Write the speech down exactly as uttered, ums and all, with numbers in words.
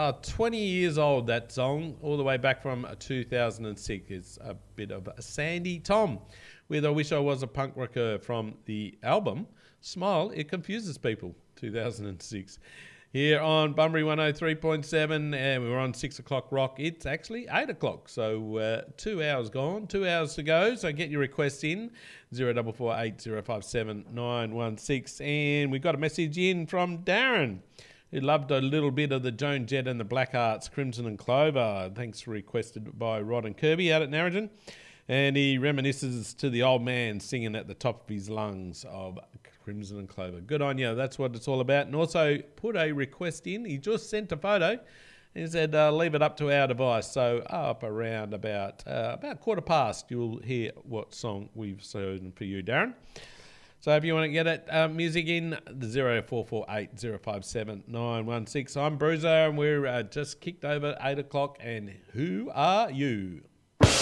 Uh, twenty years old, that song, all the way back from two thousand six. It's a bit of a Sandy Tom with I Wish I Was a Punk Rocker from the album Smile, It Confuses People, two thousand six. Here on Bunbury one oh three point seven, and we were on six o'clock rock. It's actually eight o'clock, so uh, two hours gone, two hours to go. So get your requests in, zero four four eight zero five seven nine one six. And we got a message in from Darren, who loved a little bit of the Joan Jett and the Blackhearts, Crimson and Clover. Thanks, requested by Rod and Kirby out at Narrogin. And he reminisces to the old man singing at the top of his lungs of Crimson and Clover. Good on you. That's what it's all about. And also put a request in. He just sent a photo. He said, uh, leave it up to our device. So up around about uh, about quarter past, you'll hear what song we've chosen for you, Darren. So if you want to get it, uh, music in, zero four four eight zero five seven nine one six. I'm Bruiser, and we're uh, just kicked over eight o'clock. And who are you?